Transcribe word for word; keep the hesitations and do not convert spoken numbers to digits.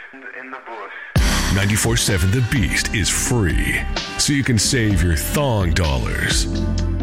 in the bush. ninety-four seven The Beast is free, so you can save your thong dollars.